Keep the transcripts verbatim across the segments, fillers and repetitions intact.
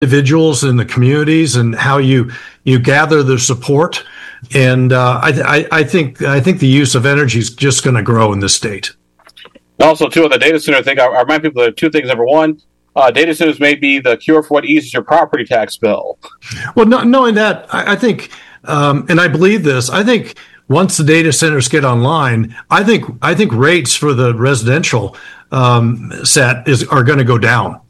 individuals in the communities and how you you gather their support. And uh, I, I, I think I think the use of energy is just going to grow in this state. Also, too, on the data center thing, I, I remind people of two things. Number one, uh, data centers may be the cure for what eases your property tax bill. Well, no, knowing that, I, I think, um, and I believe this, I think once the data centers get online, I think I think rates for the residential um, set is are going to go down.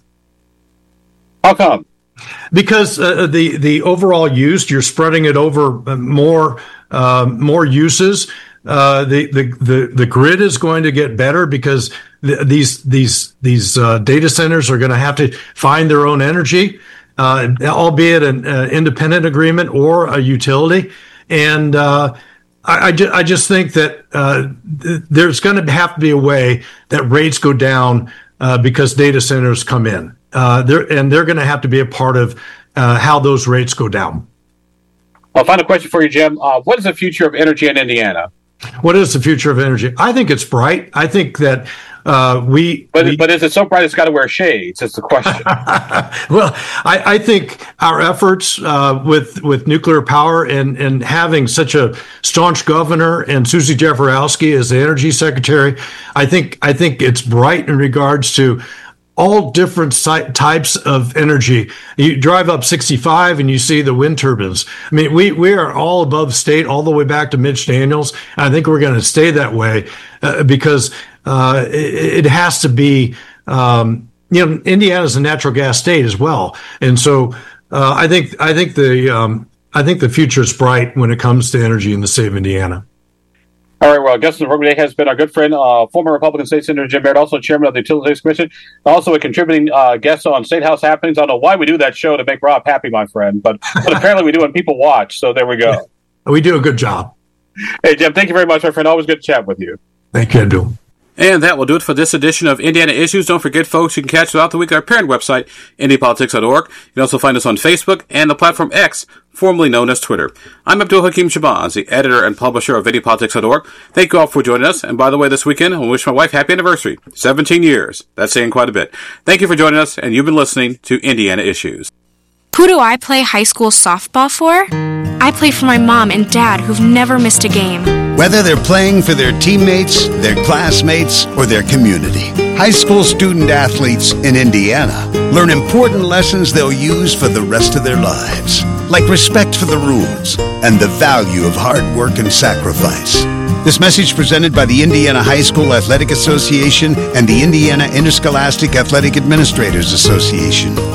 How come? Because uh, the the overall use, you're spreading it over more uh, more uses. Uh, the, the, the, the grid is going to get better because th- these, these, these, uh, data centers are going to have to find their own energy, uh, albeit an uh, independent agreement or a utility. And, uh, I, I, ju- I just think that, uh, th- there's going to have to be a way that rates go down, uh, because data centers come in, uh, they're, and they're going to have to be a part of, uh, how those rates go down. Well, final question for you, Jim. Uh, what is the future of energy in Indiana? What is the future of energy? I think it's bright. I think that uh, we, but we... But is it so bright it's got to wear shades? That's the question. Well, I, I think our efforts uh, with with nuclear power and, and having such a staunch governor and Susie Jefferowski as the energy secretary, I think I think it's bright in regards to all different si- types of energy. You drive up sixty-five and you see the wind turbines. I mean, we, we are all above state all the way back to Mitch Daniels. I think we're going to stay that way uh, because uh, it, it has to be, um, you know, Indiana's a natural gas state as well. And so uh, I think I think the um, I think the future is bright when it comes to energy in the state of Indiana. All right, well, guest in the program today has been our good friend, uh, former Republican State Senator Jim Baird, also chairman of the Utilities Commission, also a contributing uh, guest on State House Happenings. I don't know why we do that show to make Rob happy, my friend, but, but apparently we do when people watch, so there we go. We do a good job. Hey, Jim, thank you very much, my friend. Always good to chat with you. Thank you, Andrew. And that will do it for this edition of Indiana Issues. Don't forget, folks, you can catch throughout the week our parent website, indy politics dot org. You can also find us on Facebook and the platform X, formerly known as Twitter. I'm Abdul Hakim Shabazz, the editor and publisher of indy politics dot org. Thank you all for joining us. And by the way, this weekend, I wish my wife happy anniversary. seventeen years. That's saying quite a bit. Thank you for joining us, and you've been listening to Indiana Issues. Who do I play high school softball for? I play for my mom and dad who've never missed a game. Whether they're playing for their teammates, their classmates, or their community, high school student athletes in Indiana learn important lessons they'll use for the rest of their lives, like respect for the rules and the value of hard work and sacrifice. This message presented by the Indiana High School Athletic Association and the Indiana Interscholastic Athletic Administrators Association.